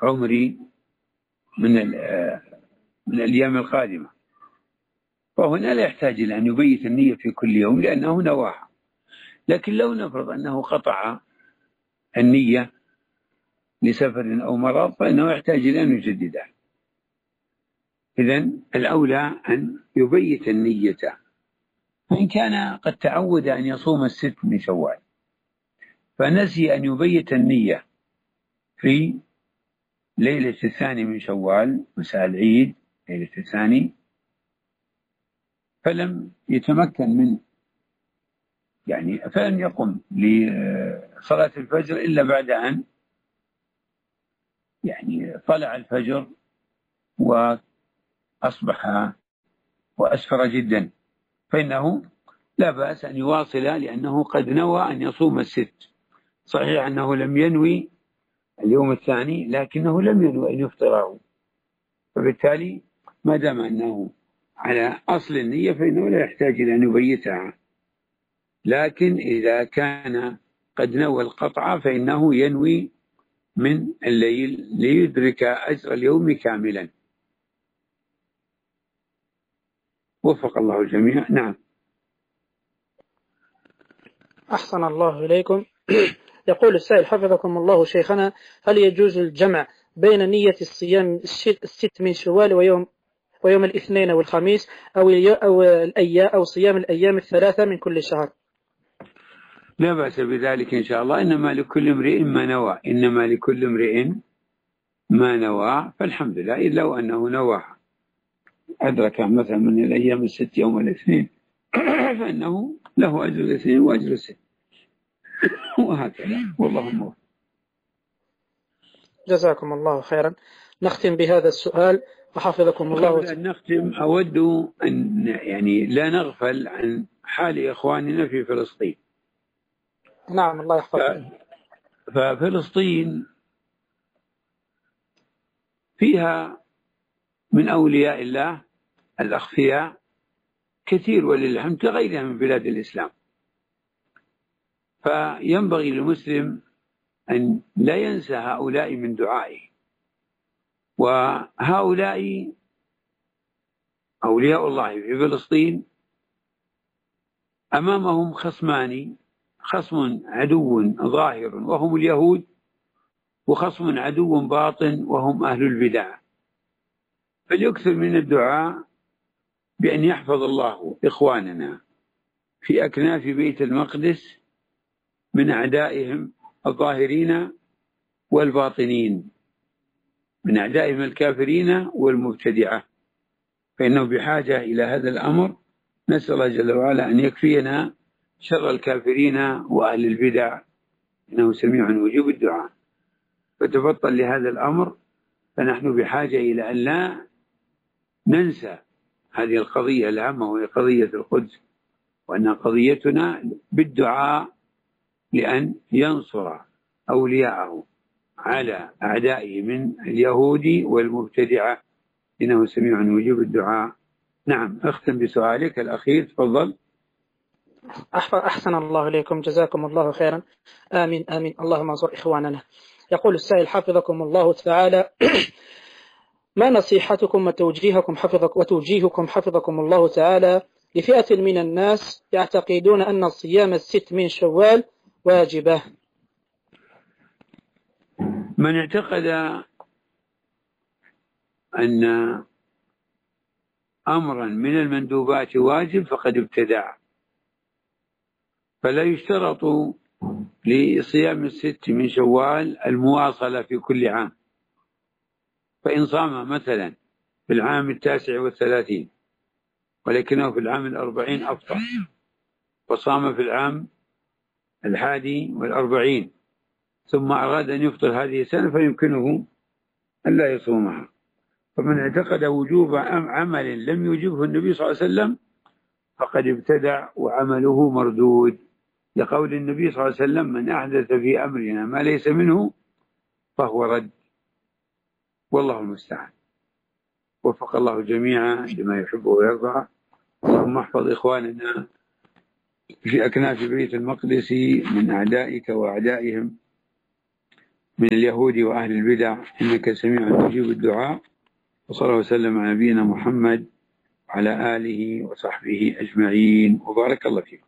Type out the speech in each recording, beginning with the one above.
عمري من الأيام القادمة، فهنا لا يحتاج إلى أن يبيت النية في كل يوم لأنه نواها. لكن لو نفرض أنه قطع النية لسفر أو مرض فإنه يحتاج إلى أن يجددها. إذن الأولى أن يبيت النية، فإن كان قد تعود أن يصوم 6 من شوال فنسي أن يبيت النية في ليلة 2 من شوال مساء العيد ليلة 2 فلم يتمكن من فلم يقم لصلاة الفجر إلا بعد أن طلع الفجر وأصبح وأسفر جدا، فإنه لا بأس أن يواصل لأنه قد نوى أن يصوم 6. صحيح أنه لم ينوي اليوم الثاني لكنه لم ينوي أن يفطره، فبالتالي ما دام أنه على أصل النية فإنه لا يحتاج إلى أن يبيتها. لكن إذا كان قد نوى القطع فإنه ينوي من الليل ليدرك أجر اليوم كاملا. وفق الله الجميع. نعم. أحسن الله إليكم. يقول السائل حفظكم الله شيخنا: هل يجوز الجمع بين نية الصيام 6 من شوال ويوم الاثنين والخميس أو صيام الأيام 3 من كل شهر؟ لا بأس بذلك إن شاء الله. إنما لكل امرئ ما نوى، فالحمد لله. لو أنه نوى أدرك مثلا من الأيام 6 يوم الاثنين فإنه له أجر الاثنين وأجر 6 وهكذا. والله موفق. جزاكم الله خيرا. نختم بهذا السؤال وحفظكم الله. قبل أن نختم أود أن لا نغفل عن حال إخواننا في فلسطين. نعم، الله يحفظكم. ففلسطين فيها من أولياء الله الأخفياء كثير ولله الحمد كغيرها من بلاد الإسلام، فينبغي للمسلم أن لا ينسى هؤلاء من دعائه. وهؤلاء أولياء الله في فلسطين أمامهم خصمان: خصم عدو ظاهر وهم اليهود، وخصم عدو باطن وهم أهل البدع. فليكثر من الدعاء بأن يحفظ الله إخواننا في أكناف بيت المقدس من أعدائهم الظاهرين والباطنين، من أعدائهم الكافرين والمبتدعة، فإنه بحاجة إلى هذا الأمر. نسأل الله جل وعلا أن يكفينا شر الكافرين وأهل البدع، إنه سميع مجيب الدعاء. فتبطل لهذا الأمر، فنحن بحاجة إلى أن لا ننسى هذه القضية الهامة وهي قضية القدس، وأن قضيتنا بالدعاء لأن ينصر أولياءه على أعدائه من اليهود والمبتدعة، إنه سميع مجيب الدعاء. نعم. أختم بسؤالك الأخير، تفضل. أحسن الله إليكم، جزاكم الله خيرا. آمين آمين، اللهم انصر إخواننا. يقول السائل حفظكم الله تعالى: ما نصيحتكم وتوجيهكم حفظكم الله تعالى لفئة من الناس يعتقدون أن صيام 6 من شوال واجبة؟ من اعتقد أن أمرا من المندوبات واجب فقد ابتدع، فلا يشترط لصيام 6 من شوال المواصلة في كل عام. فإن صام مثلا في العام 39 ولكنه في العام 40 أفطر، وصام في العام 41 ثم أراد أن يفطر هذه السنة فيمكنه أن لا يصومها. فمن اعتقد وجوب عمل لم يوجبه النبي صلى الله عليه وسلم فقد ابتدع وعمله مردود، لقول النبي صلى الله عليه وسلم: من أحدث في أمرنا ما ليس منه فهو رد. والله المستعان. وفق الله جميعا لما يحب ويرضى. اللهم احفظ إخواننا في أكناف بيت المقدس من أعدائك وأعدائهم، من اليهود وأهل البدع، إنك سميع مجيب الدعاء. وصلى الله وسلم على نبينا محمد وعلى آله وصحبه أجمعين، وبارك الله فيكم.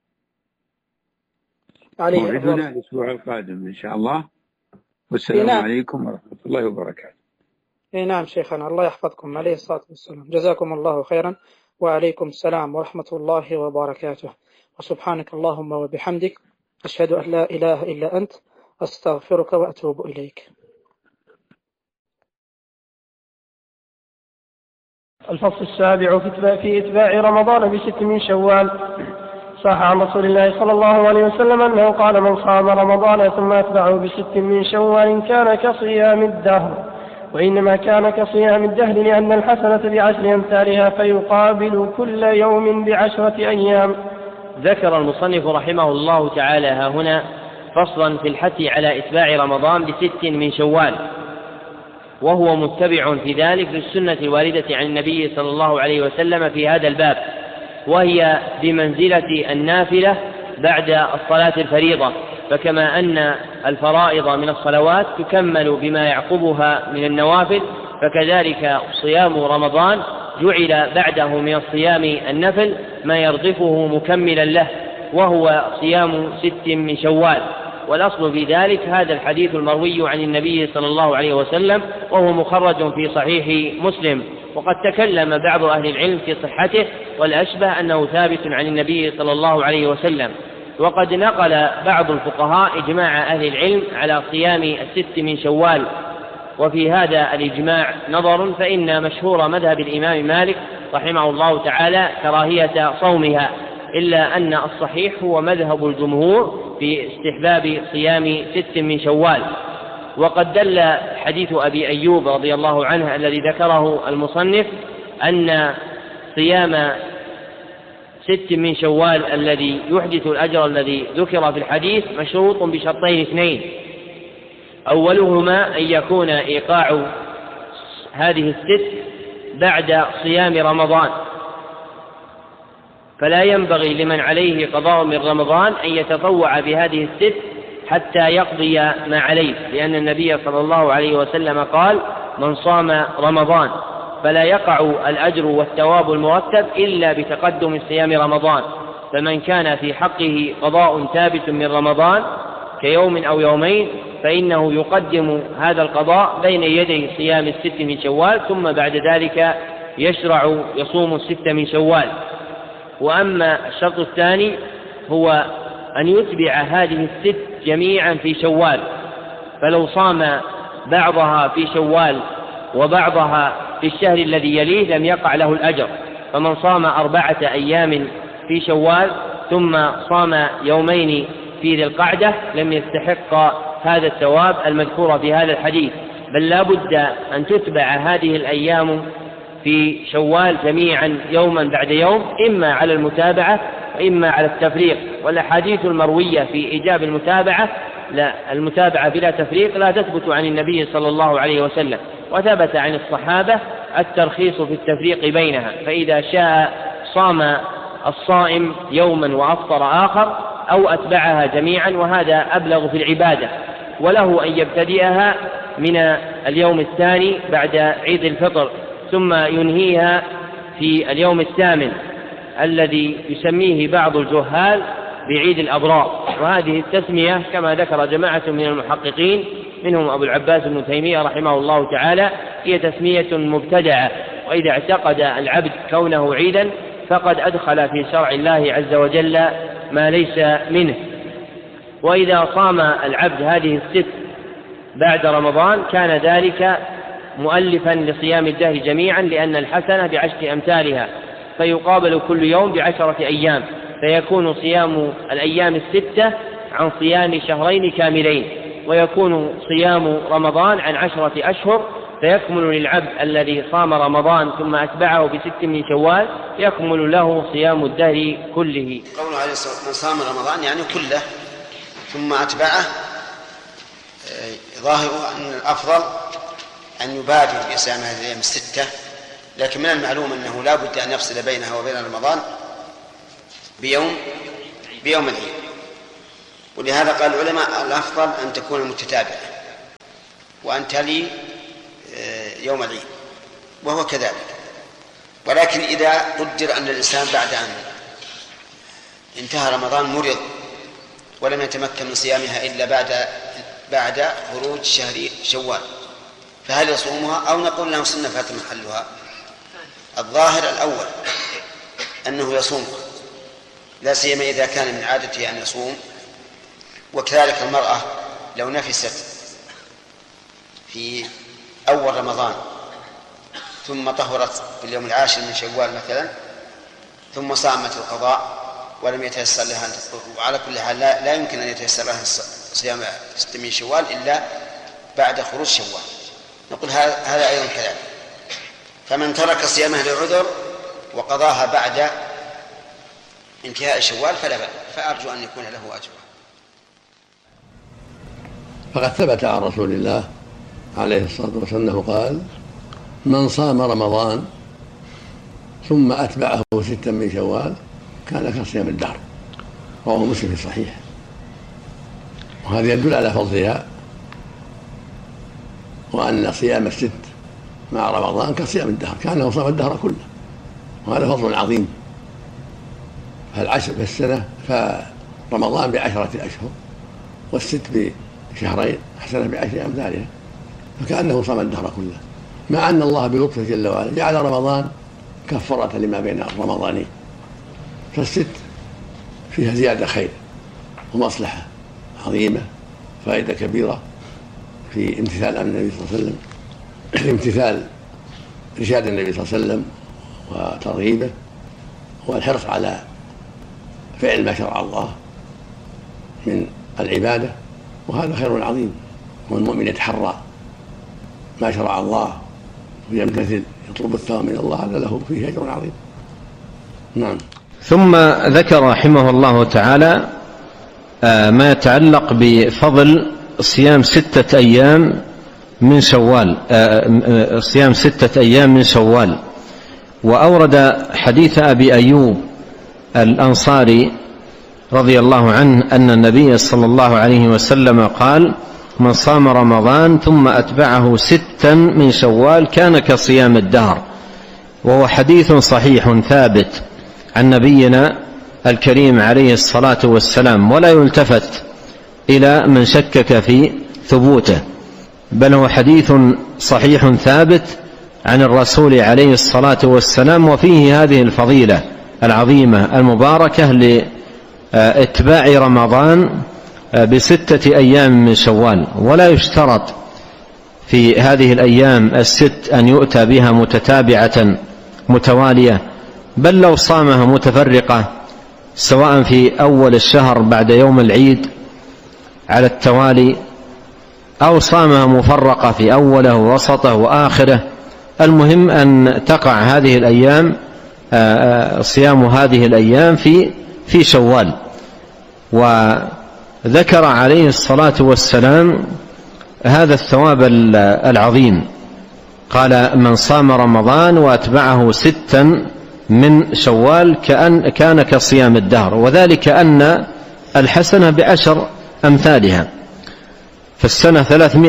موعدنا الأسبوع القادم إن شاء الله، والسلام عليكم ورحمة الله وبركاته. نعم شيخنا، الله يحفظكم عليه الصلاة والسلام. جزاكم الله خيرا، وعليكم السلام ورحمة الله وبركاته. وسبحانك اللهم وبحمدك، أشهد أن لا إله إلا أنت، أستغفرك وأتوب إليك. الفصل السابع في إتباع رمضان ب6 من شوال. صح عن رسول الله صلى الله عليه وسلم أنه قال: من صام رمضان ثم أتبعه ب6 من شوال كان كصيام الدهر. وإنما كان كصيام الدهر لأن الحسنة ب10 أمثالها، فيقابل كل يوم ب10 أيام. ذكر المصنف رحمه الله تعالى ها هنا فصلا في الحث على إتباع رمضان ب6 من شوال، وهو متبع في ذلك للسنة الواردة عن النبي صلى الله عليه وسلم في هذا الباب، وهي بمنزلة النافلة بعد الصلاة الفريضة. فكما أن الفرائض من الصلوات تكمل بما يعقبها من النوافل، فكذلك صيام رمضان جعل بعده من الصيام النفل ما يرضفه مكملا له، وهو صيام 6 من شوال. والأصل في ذلك هذا الحديث المروي عن النبي صلى الله عليه وسلم، وهو مخرج في صحيح مسلم. وقد تكلم بعض أهل العلم في صحته، والأشبه أنه ثابت عن النبي صلى الله عليه وسلم. وقد نقل بعض الفقهاء إجماع أهل العلم على صيام 6 من شوال، وفي هذا الإجماع نظر، فإن مشهور مذهب الإمام مالك رحمه الله تعالى كراهية صومها، إلا أن الصحيح هو مذهب الجمهور في استحباب صيام 6 من شوال. وقد دل حديث أبي أيوب رضي الله عنه الذي ذكره المصنف أن صيام 6 من شوال الذي يحدث الأجر الذي ذكر في الحديث مشروط بشرطين اثنين: أولهما أن يكون إيقاع هذه 6 بعد صيام رمضان، فلا ينبغي لمن عليه قضاء من رمضان أن يتطوع بهذه 6 حتى يقضي ما عليه، لأن النبي صلى الله عليه وسلم قال: من صام رمضان فلا يقع الأجر والثواب المرتب إلا بتقدم صيام رمضان. فمن كان في حقه قضاء ثابت من رمضان كيوم أو يومين فإنه يقدم هذا القضاء بين يدي صيام 6 من شوال، ثم بعد ذلك يشرع يصوم 6 من شوال. وأما الشرط الثاني هو أن يتبع هذه 6 جميعا في شوال، فلو صام بعضها في شوال وبعضها في الشهر الذي يليه لم يقع له الأجر. فمن صام 4 أيام في شوال ثم صام يومين في ذي القعدة لم يستحق هذا الثواب المذكور في هذا الحديث، بل لا بد أن تتبع هذه الأيام في شوال جميعا يوما بعد يوم، إما على المتابعة وإما على التفريق. والأحاديث المروية في إيجاب المتابعة المتابعة بلا تفريق لا تثبت عن النبي صلى الله عليه وسلم، وثبت عن الصحابة الترخيص في التفريق بينها، فإذا شاء صام الصائم يوما وأفطر آخر أو أتبعها جميعا، وهذا أبلغ في العبادة. وله أن يبتدئها من اليوم الثاني بعد عيد الفطر، ثم ينهيها في اليوم الثامن الذي يسميه بعض الجهال بعيد الأبرار. وهذه التسمية كما ذكر جماعة من المحققين منهم أبو العباس بن تيمية رحمه الله تعالى هي تسمية مبتدعة، وإذا اعتقد العبد كونه عيدا فقد أدخل في شرع الله عز وجل ما ليس منه. وإذا صام العبد هذه 6 بعد رمضان كان ذلك مؤلفا لصيام الدهر جميعا، لأن الحسنة ب10 أمثالها، فيقابل كل يوم ب10 أيام، فيكون صيام الأيام 6 عن صيام شهرين كاملين، ويكون صيام رمضان عن 10 أشهر، فيكمل للعبد الذي صام رمضان ثم أتبعه ب6 من شوال يكمل له صيام الدهر كله. قوله عليه الصلاة والسلام من صام رمضان يعني كله ثم أتبعه، ظاهر أن الأفضل أن يبادر بصيام هذه الأيام 6، لكن من المعلوم أنه لا بد أن يفصل بينها وبين رمضان بيوم العيد. ولهذا قال العلماء الأفضل أن تكون متتابعة، وأن تلي يوم العيد، وهو كذلك. ولكن إذا قدر أن الإنسان بعد أن انتهى رمضان مرض ولم يتمكن من صيامها إلا بعد خروج شهر شوال، فهل يصومها أو نقول له سنة فات محلها؟ الظاهر الأول أنه يصومها، لا سيما إذا كان من عادته أن يصوم. وكذلك المرأة لو نفست في أول رمضان ثم طهرت في اليوم العاشر من شوال مثلا ثم صامت القضاء ولم يتيسر لها، وعلى كل حال لا يمكن أن يتيسر لها صيام 6 من شوال إلا بعد خروج شوال، نقول هذا أيضا كذلك. فمن ترك صيامها لعذر وقضاها بعد انتهاء شوال فلا بأس، فأرجو أن يكون له أجر. فقد ثبت عن رسول الله عليه الصلاة والسلام أنه قال: من صام رمضان ثم أتبعه 6 من شوال كان كصيام الدهر. رواه مسلم في الصحيح. وهذا يدل على فضلها، وأن صيام 6 مع رمضان كصيام الدهر، كأنه صام الدهر كله، وهذا فضل عظيم. فالعشر في السنة، فرمضان ب10 أشهر وال6 بشهرين، حسنة ب10 أمثالها، فكأنه صام الدهر كله، مع أن الله بلطفه جل وعلا جعل رمضان كفارة لما بين الرمضانين. ف6 فيها زيادة خير ومصلحة عظيمة، فائدة كبيرة في امتثال أمر النبي صلى الله عليه وسلم، في امتثال إرشاد النبي صلى الله عليه وسلم وترغيبه، والحرص على فعل ما شرع الله من العبادة، وهذا خير عظيم. والمؤمن يتحرى ما شرع الله ويمتثل، يطلب الثواب من الله، هذا له فيه أجر عظيم. نعم. ثم ذكر رحمه الله تعالى ما يتعلق بفضل صيام 6 أيام من شوال، صيام 6 أيام من شوال. وأورد حديث أبي أيوب الأنصاري رضي الله عنه أن النبي صلى الله عليه وسلم قال: من صام رمضان ثم أتبعه 6 من شوال كان كصيام الدهر. وهو حديث صحيح ثابت عن نبينا الكريم عليه الصلاة والسلام، ولا يلتفت إلى من شكك في ثبوته، بل هو حديث صحيح ثابت عن الرسول عليه الصلاة والسلام. وفيه هذه الفضيلة العظيمة المباركة لاتباع رمضان ب6 أيام من شوال. ولا يشترط في هذه الأيام 6 أن يؤتى بها متتابعة متوالية، بل لو صامها متفرقة سواء في أول الشهر بعد يوم العيد على التوالي، أو صامها مفرقة في أوله ووسطه وآخره، المهم أن تقع هذه الأيام، صيام هذه الأيام في شوال. وذكر عليه الصلاة والسلام هذا الثواب العظيم، قال: من صام رمضان وأتبعه 6 من شوال كان كصيام الدهر. وذلك أن الحسنة ب10 أمثالها، فالسنة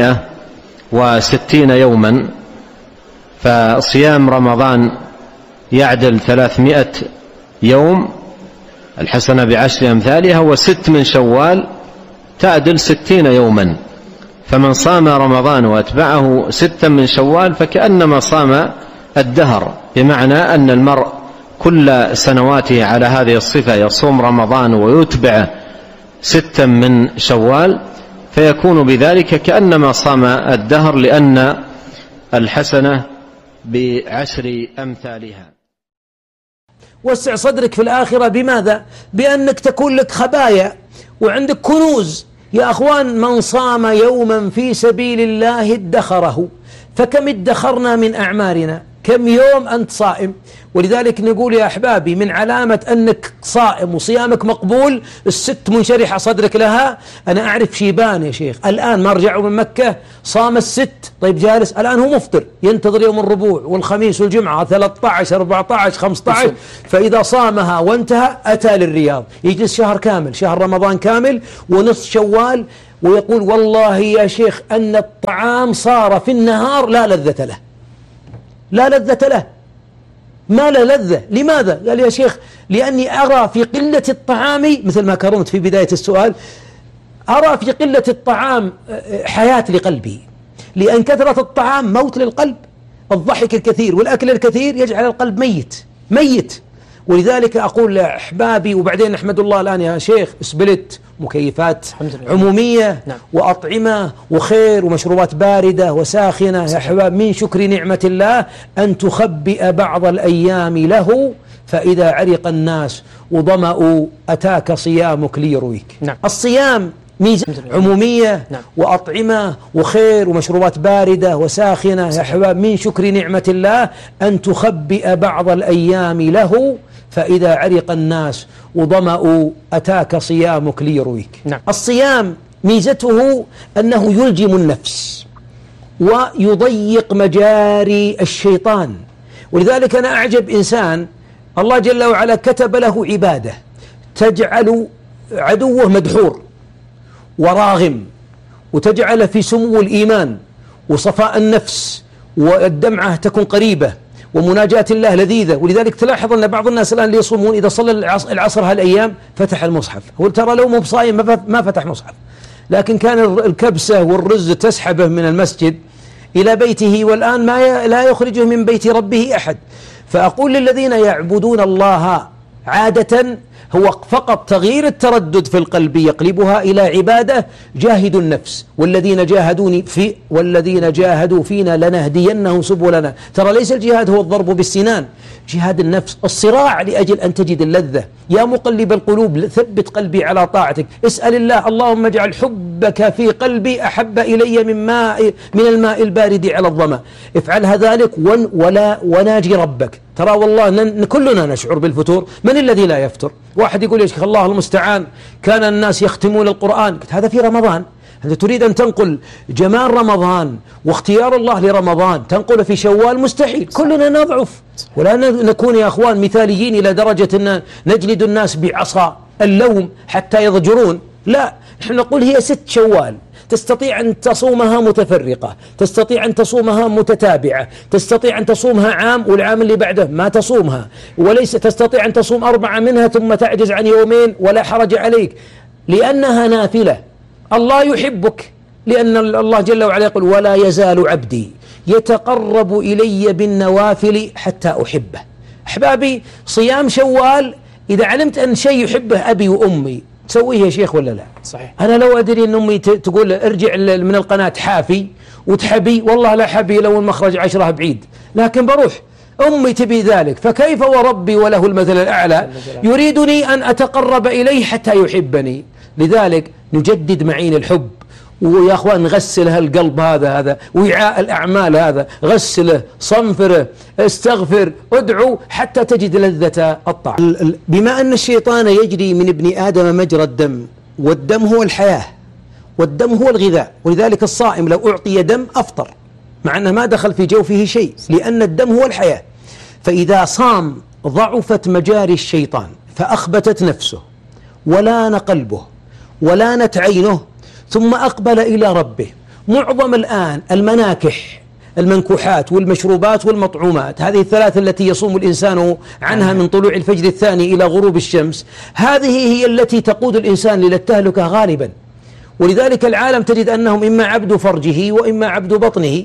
360 يوما، فصيام رمضان يعدل 300 يوم، الحسنة ب10 أمثالها، و6 من شوال تعدل 60 يوما. فمن صام رمضان وأتبعه 6 من شوال فكأنما صام الدهر، بمعنى أن المرء كل سنواته على هذه الصفة يصوم رمضان ويتبع 6 من شوال، فيكون بذلك كأنما صام الدهر، لأن الحسنة ب10 أمثالها. وسع صدرك في الآخرة بماذا؟ بأنك تكون لك خبايا وعندك كنوز. يا أخوان، من صام يوما في سبيل الله ادخره. فكم ادخرنا من أعمارنا؟ كم يوم أنت صائم؟ ولذلك نقول يا أحبابي، من علامة أنك صائم وصيامك مقبول 6 منشرحة صدرك لها. أنا أعرف شيبان يا شيخ الآن ما رجعوا من مكة، صام 6، طيب جالس الآن هو مفطر، ينتظر يوم الربوع والخميس والجمعة 13 14 15، فإذا صامها وانتهى أتى للرياض، يجلس شهر كامل، شهر رمضان كامل ونصف شوال، ويقول والله يا شيخ أن الطعام صار في النهار لا لذة له، لا لذة له، ما له لذة. لماذا؟ قال يا شيخ لأني أرى في قلة الطعام، مثل ما كرمت في بداية السؤال، أرى في قلة الطعام حياة لقلبي، لأن كثرة الطعام موت للقلب. الضحك الكثير والأكل الكثير يجعل القلب ميت. ولذلك أقول لأحبابي، وبعدين نحمد الله الآن يا شيخ اسبلت مكيفات عمومية وأطعمة وخير ومشروبات باردة وساخنة. يا أحباب من شكر نعمة الله أن تخبئ بعض الأيام له، فإذا عرق الناس وظمأوا أتاك صيامك ليرويك. الصيام ميزة عمومية وأطعمة وخير ومشروبات باردة وساخنة. يا أحباب من شكر نعمة الله أن تخبئ بعض الأيام له، فإذا عرق الناس وظمأوا أتاك صيامك ليرويك. الصيام ميزته أنه يلجم النفس ويضيق مجاري الشيطان. ولذلك أنا أعجب إنسان الله جل وعلا كتب له عبادة تجعل عدوه مدحور وراغم، وتجعل في سمو الإيمان وصفاء النفس، والدمعة تكون قريبة، ومناجاة الله لذيذة. ولذلك تلاحظ أن بعض الناس الآن اللي يصومون إذا صلى العصر هالأيام فتح المصحف، هو ترى لو مو بصايم ما فتح مصحف، لكن كان الكبسة والرز تسحبه من المسجد إلى بيته، والآن لا يخرجه من بيت ربه أحد. فأقول للذين يعبدون الله عادة هو فقط تغيير التردد في القلب يقلبها إلى عبادة، جاهدوا النفس والذين جاهدوا فينا لنهدينهم سبلنا. ترى ليس الجهاد هو الضرب بالسنان، جهاد النفس الصراع لأجل أن تجد اللذة. يا مقلب القلوب ثبت قلبي على طاعتك. اسأل الله اللهم اجعل حبك في قلبي أحب إلي من الماء البارد على الظما. افعلها ذلك وناجي ربك. ترى والله كلنا نشعر بالفتور، من الذي لا يفتر؟ واحد يقول يا شيخ الله المستعان كان الناس يختمون القرآن، هذا في رمضان. أنت تريد أن تنقل جمال رمضان واختيار الله لرمضان تنقل في شوال؟ مستحيل. كلنا نضعف ولا نكون يا أخوان مثاليين إلى درجة أن نجلد الناس بعصا اللوم حتى يضجرون. لا، نحن نقول هي 6 شوال، تستطيع أن تصومها متفرقة، تستطيع أن تصومها متتابعة، تستطيع أن تصومها عام والعام اللي بعده ما تصومها، وليس تستطيع أن تصوم 4 منها ثم تعجز عن يومين ولا حرج عليك، لأنها نافلة. الله يحبك، لأن الله جل وعلا يقول ولا يزال عبدي يتقرب إلي بالنوافل حتى أحبه. أحبابي صيام شوال إذا علمت أن شيء يحبه أبي وأمي تسويه يا شيخ ولا لا؟ صحيح. أنا لو أدري أن أمي تقول ارجع من القناة حافي وتحبي، والله لا حبي لو المخرج 10 بعيد، لكن بروح. أمي تبي ذلك، فكيف وربي وله المثل الأعلى يريدني أن أتقرب إليه حتى يحبني. لذلك نجدد معين الحب، ويا أخوان نغسل هالقلب هذا وعاء الأعمال هذا، غسله، صنفره، استغفر، ادعو حتى تجد لذة الطعام. بما أن الشيطان يجري من ابن آدم مجرى الدم، والدم هو الحياة والدم هو الغذاء، ولذلك الصائم لو أعطي دم أفطر مع أنه ما دخل في جوفه شيء، لأن الدم هو الحياة. فإذا صام ضعفت مجاري الشيطان، فأخبتت نفسه ولان قلبه ولانت عينه، ثم أقبل إلى ربه. معظم الآن المناكح، المنكوحات والمشروبات والمطعومات، هذه الثلاث التي يصوم الإنسان عنها من طلوع الفجر الثاني إلى غروب الشمس، هذه هي التي تقود الإنسان إلى التهلكة غالبا. ولذلك العالم تجد أنهم إما عبد فرجه وإما عبد بطنه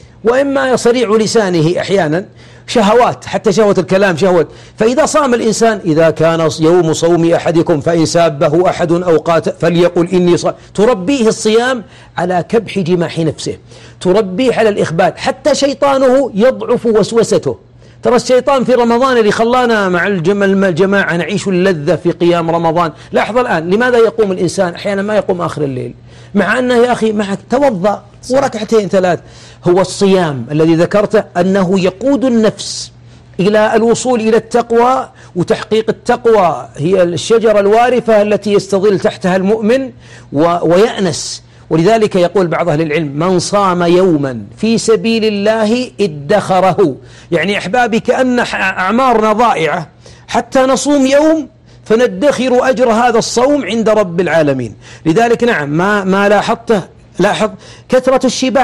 وإما صريع لسانه، أحيانا شهوات، حتى شهوة الكلام شهوة. فإذا صام الإنسان، إذا كان يوم صوم أحدكم فإن سابه أحد أو قاتل فليقل إني صائم، تربيه الصيام على كبح جماح نفسه، تربيه على الإخبات، حتى شيطانه يضعف وسوسته. ترى الشيطان في رمضان اللي خلانا مع الجماعة نعيش اللذة في قيام رمضان. لاحظ الآن لماذا يقوم الإنسان أحيانا ما يقوم آخر الليل، مع أنه يا أخي معك توضأ وركعتين 3. هو الصيام الذي ذكرته أنه يقود النفس إلى الوصول إلى التقوى، وتحقيق التقوى هي الشجرة الوارفة التي يستظل تحتها المؤمن ويأنس. ولذلك يقول بعض أهل العلم من صام يوما في سبيل الله ادخره. يعني أحبابي كأن أعمارنا ضائعة حتى نصوم يوم فندخر أجر هذا الصوم عند رب العالمين. لذلك نعم ما لاحظ كثرة الشباع